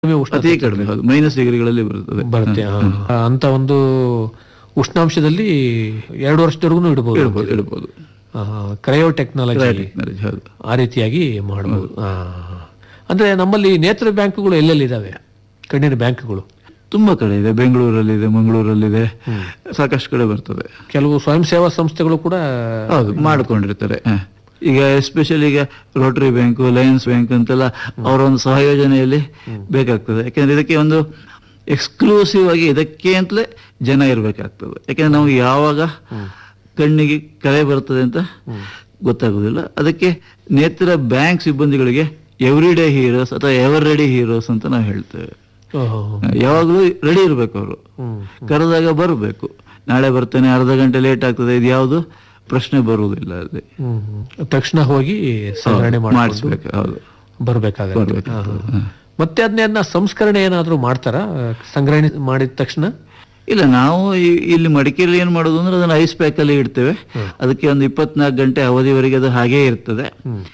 ಅತಿ ಕಡಿಮೆ, ಹೌದು, -ಡಿಗ್ರಿಗಳಲ್ಲಿ ಬರುತ್ತದೆ. ಬರುತ್ತೆ. ಅಂತ ಒಂದು ಉಷ್ಣಾಂಶದಲ್ಲಿ 2 ವರ್ಷದವರೆಗೂ ಇಡಬಹುದು. ಕ್ರಯೋ ಟೆಕ್ನಾಲಜಿ, ಹೌದು. ಆ ರೀತಿಯಾಗಿ ಮಾಡಬಹುದು. ಅಂದ್ರೆ ನಮ್ಮಲ್ಲಿ ನೇತ್ರ ಬ್ಯಾಂಕ್ಗಳು ಎಲ್ಲೆಲ್ಲಿ ಇದಾವೆ? ಕಣ್ಣಿನ ಬ್ಯಾಂಕ್ಗಳು ತುಂಬಾ ಕಡೆ ಇದೆ. ಬೆಂಗಳೂರಲ್ಲಿದೆ, ಮಂಗಳೂರಲ್ಲಿದೆ, ಸಾಕಷ್ಟು ಕಡೆ ಬರ್ತದೆ. ಕೆಲವು ಸ್ವಯಂ ಸೇವಾ ಸಂಸ್ಥೆಗಳು ಕೂಡ ಹೌದು ಮಾಡ್ಕೊಂಡಿರ್ತಾರೆ. ಈಗ ಎಸ್ಪೆಷಲಿ ಈಗ ರೋಟರಿ ಬ್ಯಾಂಕ್, ಲಯನ್ಸ್ ಬ್ಯಾಂಕ್ ಅಂತೆಲ್ಲ ಅವರ ಒಂದು ಸಹಯೋಜನೆಯಲ್ಲಿ ಬೇಕಾಗ್ತದೆ. ಯಾಕಂದ್ರೆ ಇದಕ್ಕೆ ಒಂದು ಎಕ್ಸ್ಕ್ಲೂಸಿವ್ ಆಗಿ ಇದಕ್ಕೆ ಅಂತಲೇ ಜನ ಇರಬೇಕಾಗ್ತದೆ. ಯಾಕಂದ್ರೆ ನಮ್ಗೆ ಯಾವಾಗ ಕಣ್ಣಿಗೆ ಕಲೆ ಬರ್ತದೆ ಅಂತ ಗೊತ್ತಾಗೋದಿಲ್ಲ. ಅದಕ್ಕೆ ನೇತ್ರ ಬ್ಯಾಂಕ್ ಸಿಬ್ಬಂದಿಗಳಿಗೆ ಎವ್ರಿ ಡೇ ಹೀರೋಸ್ ಅಥವಾ ಎವರ್ ರೆಡಿ ಹೀರೋಸ್ ಅಂತ ನಾವು ಹೇಳ್ತೇವೆ. ಯಾವಾಗಲೂ ರೆಡಿ ಇರ್ಬೇಕು. ಅವರು ಕರೆದಾಗ ಬರಬೇಕು. ನಾಳೆ ಬರ್ತೇನೆ, ಅರ್ಧ ಗಂಟೆ ಲೇಟ್ ಆಗ್ತದೆ, ಇದು ಯಾವುದು ಪ್ರಶ್ನೆ ಬರುವುದಿಲ್ಲ. ಅಲ್ಲಿ ತಕ್ಷಣ ಹೋಗಿ ಸಂಗ್ರಹಣೆ ಮಾಡಿಸ್ಬೇಕು. ಹೌದು, ಬರ್ಬೇಕಾಗುತ್ತೆ. ಮತ್ತೆ ಅದನ್ನ ಸಂಸ್ಕರಣೆ ಏನಾದ್ರು ಮಾಡ್ತಾರ ಸಂಗ್ರಹಣೆ ಮಾಡಿದ ತಕ್ಷಣ? ಇಲ್ಲ, ನಾವು ಇಲ್ಲಿ ಮಡಿಕೇರಿಯಲ್ಲಿ ಏನ್ ಮಾಡೋದು ಅಂದ್ರೆ ಅದನ್ನ ಐಸ್ ಪ್ಯಾಕ್ ಅಲ್ಲಿ ಇಡ್ತೇವೆ. ಅದಕ್ಕೆ ಒಂದು 24 ಗಂಟೆ ಅವಧಿವರೆಗೆ ಅದು ಹಾಗೇ ಇರ್ತದೆ.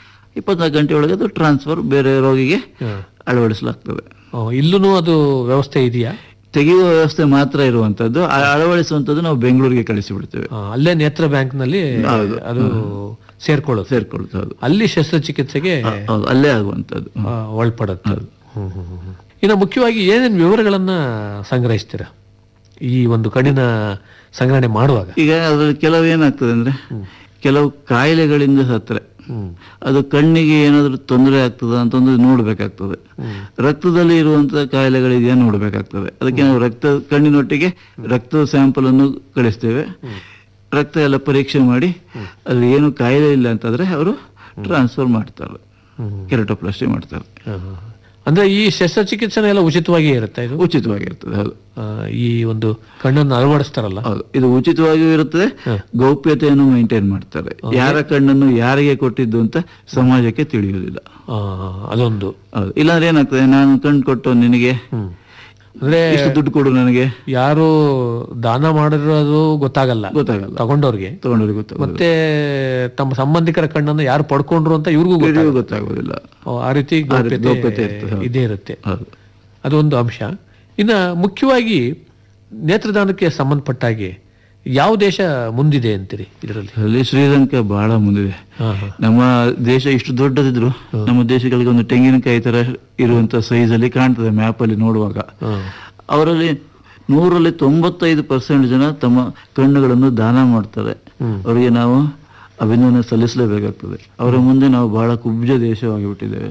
24 ಗಂಟೆ ಒಳಗೆ ಅದು ಟ್ರಾನ್ಸ್ಫರ್ ಬೇರೆ ರೋಗಿಗೆ ಅಳವಡಿಸಲಾಗ್ತದೆ. ಇಲ್ಲೂ ಅದು ವ್ಯವಸ್ಥೆ ಇದೆಯಾ? ತೆಗೆಯುವ ವ್ಯವಸ್ಥೆ ಮಾತ್ರ ಇರುವಂತದ್ದು, ಅಳವಡಿಸುವಂತದ್ದು ನಾವು ಬೆಂಗಳೂರಿಗೆ ಕಳಿಸಿ ಬಿಡ್ತೇವೆ. ಅಲ್ಲೇ ನೇತ್ರ ಬ್ಯಾಂಕ್ ನಲ್ಲಿ ಅದು ಸೇರ್ಕೊಳ್ಳುತ್ತೆ. ಹೌದು. ಅಲ್ಲಿ ಶಸ್ತ್ರಚಿಕಿತ್ಸೆಗೆ ಅಲ್ಲೇ ಆಗುವಂತದ್ದು ಒಳಪಡುತ್ತೆ. ಇನ್ನು ಮುಖ್ಯವಾಗಿ ಏನೇನು ವಿವರಗಳನ್ನ ಸಂಗ್ರಹಿಸ್ತೀರಾ ಈ ಒಂದು ಕಣ್ಣಿನ ಸಂಗ್ರಹಣೆ ಮಾಡುವಾಗ? ಈಗ ಅದ್ರಲ್ಲಿ ಕೆಲವು ಏನಾಗ್ತದೆ ಅಂದ್ರೆ, ಕೆಲವು ಕಾಯಿಲೆಗಳಿಂದ ಸತ್ರೆ ಅದು ಕಣ್ಣಿಗೆ ಏನಾದ್ರೂ ತೊಂದರೆ ಆಗ್ತದ ಅಂತ ಒಂದು ನೋಡ್ಬೇಕಾಗ್ತದೆ. ರಕ್ತದಲ್ಲಿ ಇರುವಂತಹ ಕಾಯಿಲೆಗಳಿದೆಯಾ ನೋಡ್ಬೇಕಾಗ್ತದೆ. ಅದಕ್ಕೆ ನಾವು ಕಣ್ಣಿನೊಟ್ಟಿಗೆ ರಕ್ತದ ಸ್ಯಾಂಪಲ್ ಅನ್ನು ಕಳಿಸ್ತೇವೆ. ರಕ್ತ ಎಲ್ಲ ಪರೀಕ್ಷೆ ಮಾಡಿ ಅಲ್ಲಿ ಏನು ಕಾಯಿಲೆ ಇಲ್ಲ ಅಂತಂದ್ರೆ ಅವರು ಟ್ರಾನ್ಸ್ಫರ್ ಮಾಡ್ತಾರೆ, ಕೆರಟೋಪ್ಲಾಸ್ಟಿ ಮಾಡ್ತಾರೆ. ಅಂದ್ರೆ ಈ ಶಸ್ತ್ರಚಿಕಿತ್ಸೆ ಎಲ್ಲ ಉಚಿತವಾಗಿ ಇರುತ್ತೆ? ಇದು ಉಚಿತವಾಗಿರ್ತದೆ. ಹೌದು. ಈ ಒಂದು ಕಣ್ಣನ್ನು ಅಳವಡಿಸ್ತಾರಲ್ಲ, ಹೌದು, ಇದು ಉಚಿತವಾಗಿಯೂ ಇರುತ್ತದೆ. ಗೌಪ್ಯತೆಯನ್ನು ಮೇಂಟೈನ್ ಮಾಡ್ತಾರೆ. ಯಾರ ಕಣ್ಣನ್ನು ಯಾರಿಗೆ ಕೊಟ್ಟಿದ್ದು ಅಂತ ಸಮಾಜಕ್ಕೆ ತಿಳಿಯುವುದಿಲ್ಲ. ಅದೊಂದು. ಹೌದು. ಇಲ್ಲಾಂದ್ರೆ ಏನಾಗ್ತದೆ, ನಾನು ಕಣ್ಣು ಕೊಟ್ಟು ನಿನಗೆ ಅಂದ್ರೆ ಎಷ್ಟು ದುಡ್ಡು ಕೊಡು ನನಗೆ, ಯಾರು ದಾನ ಮಾಡಿರೋದು ಗೊತ್ತಾಗಲ್ಲ ತಗೊಂಡವ್ರಿಗೆ ಗೊತ್ತಾಗ. ಮತ್ತೆ ತಮ್ಮ ಸಂಬಂಧಿಕರ ಕಣ್ಣನ್ನು ಯಾರು ಪಡ್ಕೊಂಡ್ರು ಅಂತ ಇವ್ರಿಗೂ ಗೊತ್ತಾಗೋದಿಲ್ಲ. ಆ ರೀತಿ ಗೌಪ್ಯತೆ ಇದೇ ಇರುತ್ತೆ. ಅದೊಂದು ಅಂಶ. ಇನ್ನ ಮುಖ್ಯವಾಗಿ ನೇತ್ರದಾನಕ್ಕೆ ಸಂಬಂಧಪಟ್ಟ ಹಾಗೆ ಯಾವ ದೇಶ ಮುಂದಿದೆ ಅಂತೀರಿ ಇದರಲ್ಲಿ? ಅಲ್ಲಿ ಶ್ರೀಲಂಕಾ ಬಹಳ ಮುಂದಿದೆ. ನಮ್ಮ ದೇಶ ಇಷ್ಟು ದೊಡ್ಡದಿದ್ರು ನಮ್ಮ ದೇಶಗಳಿಗೆ ಒಂದು ತೆಂಗಿನಕಾಯಿ ತರ ಇರುವಂತ ಸೈಜ್ ಅಲ್ಲಿ ಕಾಣ್ತದೆ ಮ್ಯಾಪ್ ಅಲ್ಲಿ ನೋಡುವಾಗ. ಅವರಲ್ಲಿ 100ರಲ್ಲಿ 95% ಜನ ತಮ್ಮ ಕಣ್ಣುಗಳನ್ನು ದಾನ ಮಾಡ್ತಾರೆ. ಅವರಿಗೆ ನಾವು ಅಭಿನಂದನೆ ಸಲ್ಲಿಸಲೇಬೇಕಾಗ್ತದೆ. ಅವರ ಮುಂದೆ ನಾವು ಬಹಳ ಕುಬ್ಜ ದೇಶವಾಗಿಬಿಟ್ಟಿದ್ದೇವೆ.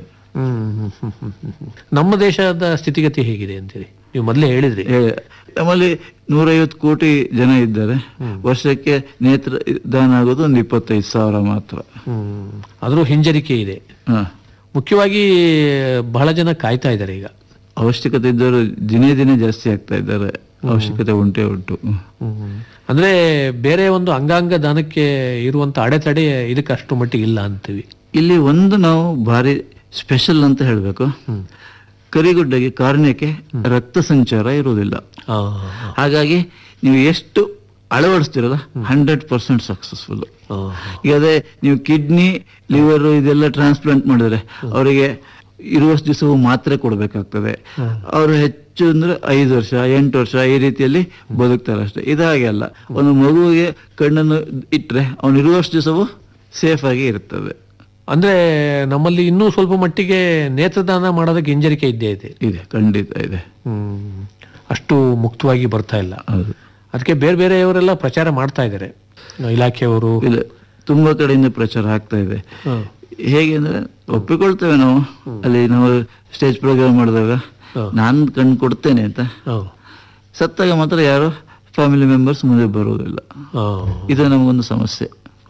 ನಮ್ಮ ದೇಶದ ಸ್ಥಿತಿಗತಿ ಹೇಗಿದೆ ಅಂತೀರಿ? ನೀವು ಮೊದಲೇ ಹೇಳಿದ್ರಿ ನಮ್ಮಲ್ಲಿ 150 ಕೋಟಿ ಜನ ಇದ್ದಾರೆ. ವರ್ಷಕ್ಕೆ ನೇತ್ರ ದಾನ ಆಗೋದು ಒಂದು 25,000 ಮಾತ್ರ. ಆದ್ರೂ ಹಿಂಜರಿಕೆ ಇದೆ. ಮುಖ್ಯವಾಗಿ ಬಹಳ ಜನ ಕಾಯ್ತಾ ಇದ್ದಾರೆ. ಈಗ ಅವಶ್ಯಕತೆ ಇದ್ದವರು ದಿನೇ ದಿನೇ ಜಾಸ್ತಿ ಆಗ್ತಾ ಇದ್ದಾರೆ. ಅವಶ್ಯಕತೆ ಉಂಟು. ಅಂದ್ರೆ ಬೇರೆ ಒಂದು ಅಂಗಾಂಗ ದಾನಕ್ಕೆ ಇರುವಂತ ಅಡೆತಡೆ ಇದಕ್ಕೆ ಅಷ್ಟು ಮಟ್ಟಿಗೆ ಇಲ್ಲ ಅಂತೀವಿ. ಇಲ್ಲಿ ಒಂದು ನಾವು ಭಾರಿ ಸ್ಪೆಷಲ್ ಅಂತ ಹೇಳ್ಬೇಕು. ಕರಿಗುಡ್ಡಗೆ ಕಾರ್ನಿಯಕ್ಕೆ ರಕ್ತ ಸಂಚಾರ ಇರುವುದಿಲ್ಲ. ಹಾಗಾಗಿ ನೀವು ಎಷ್ಟು ಅಳವಡಿಸ್ತಿರಲ್ಲ 100% ಸಕ್ಸಸ್ಫುಲ್. ಈಗ ಅದೇ ನೀವು ಕಿಡ್ನಿ, ಲಿವರ್ ಇದೆಲ್ಲ ಟ್ರಾನ್ಸ್ಪ್ಲಾಂಟ್ ಮಾಡಿದ್ರೆ ಅವರಿಗೆ ಇರುವಷ್ಟು ದಿವಸವೂ ಮಾತ್ರೆ ಕೊಡಬೇಕಾಗ್ತದೆ. ಅವರು ಹೆಚ್ಚು ಅಂದ್ರೆ 5 ವರ್ಷ 8 ವರ್ಷ ಈ ರೀತಿಯಲ್ಲಿ ಬದುಕ್ತಾರೆ ಅಷ್ಟೇ. ಇದಾಗೆ ಅಲ್ಲ, ಒಂದು ಮಗುವಿಗೆ ಕಣ್ಣನ್ನು ಇಟ್ರೆ ಅವನು ಇರುವಷ್ಟು ದಿವಸವೂ ಸೇಫ್ ಆಗಿ ಇರ್ತದೆ. ಅಂದ್ರೆ ನಮ್ಮಲ್ಲಿ ಇನ್ನೂ ಸ್ವಲ್ಪ ಮಟ್ಟಿಗೆ ನೇತ್ರದಾನ ಮಾಡೋದಕ್ಕೆ ಹಿಂಜರಿಕೆ ಇದೆ. ಖಂಡಿತ ಇದೆ. ಅಷ್ಟು ಮುಕ್ತವಾಗಿ ಬರ್ತಾ ಇಲ್ಲ. ಅದಕ್ಕೆ ಬೇರೆ ಬೇರೆಯವರೆಲ್ಲ ಪ್ರಚಾರ ಮಾಡ್ತಾ ಇದ್ದಾರೆ, ಇಲಾಖೆಯವರು. ಇಲ್ಲ, ತುಂಬಾ ಕಡೆಯಿಂದ ಪ್ರಚಾರ ಆಗ್ತಾ ಇದೆ. ಹೇಗೆ ಅಂದ್ರೆ ಒಪ್ಪಿಕೊಳ್ತೇವೆ ನಾವು. ಅಲ್ಲಿ ನಾವು ಸ್ಟೇಜ್ ಪ್ರೋಗ್ರಾಮ್ ಮಾಡಿದಾಗ ನಾನು ಕಣ್ಣು ಕೊಡ್ತೇನೆ ಅಂತ, ಸತ್ತಾಗ ಮಾತ್ರ ಯಾರು ಫ್ಯಾಮಿಲಿ ಮೆಂಬರ್ಸ್ ಮುಂದೆ ಬರೋದಿಲ್ಲ. ಇದು ನಮಗೊಂದು ಸಮಸ್ಯೆ.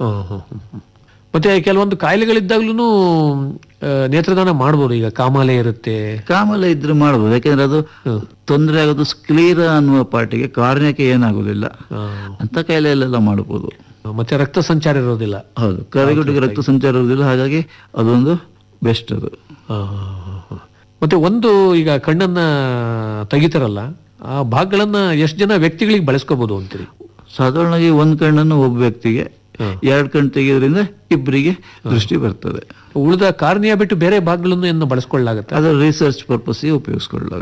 ಮತ್ತೆ ಕೆಲವೊಂದು ಕಾಯಿಲೆಗಳಿದ್ದಾಗ್ಲೂ ನೇತ್ರದಾನ ಮಾಡ್ಬೋದು. ಈಗ ಕಾಮಾಲೆ ಇರುತ್ತೆ, ಕಾಮಾಲೆ ಇದ್ರೆ ಮಾಡ್ಬೋದು. ಯಾಕಂದ್ರೆ ಅದು ತೊಂದರೆ ಆಗೋದು ಸ್ಕ್ಲೀರ ಅನ್ನುವ ಪಾರ್ಟಿಗೆ, ಕಾರ್ನಿಯಕ್ಕೆ ಏನಾಗೋದಿಲ್ಲ. ಅಂತ ಕಾಯಿಲೆಯಲ್ಲೆಲ್ಲ ಮಾಡ್ಬೋದು. ಮತ್ತೆ ರಕ್ತ ಸಂಚಾರ ಇರೋದಿಲ್ಲ. ಹೌದು, ಕರಿಗುಡ್ಡಿಗೆ ರಕ್ತ ಸಂಚಾರ ಇರೋದಿಲ್ಲ. ಹಾಗಾಗಿ ಅದೊಂದು ಬೆಸ್ಟ್ ಅದು. ಮತ್ತೆ ಒಂದು ಈಗ ಕಣ್ಣನ್ನ ತೆಗಿತಾರಲ್ಲ, ಆ ಭಾಗಗಳನ್ನ ಎಷ್ಟು ಜನ ವ್ಯಕ್ತಿಗಳಿಗೆ ಬಳಸ್ಕೋಬಹುದು ಅಂತೀರಿ? ಸಾಧಾರಣವಾಗಿ ಒಂದು ಕಣ್ಣನ್ನು ಒಬ್ಬ ವ್ಯಕ್ತಿಗೆ, 2 ಕಣ್ಣು ತೆಗೆಯೋದ್ರಿಂದ ಇಬ್ಬರಿಗೆ ದೃಷ್ಟಿ ಬರ್ತದೆ. ಉಳಿದ ಕಾರ್ನಿಯ ಬಿಟ್ಟು ಬೇರೆ ಭಾಗಗಳನ್ನು ಬಳಸ್ಕೊಳ್ಳಲಾಗುತ್ತೆ. ಅದರ ರಿಸರ್ಚ್ ಪರ್ಪಸ್ಗೆ ಉಪಯೋಗಿಸ್ಕೊಳ್ಳಲಾಗುತ್ತೆ.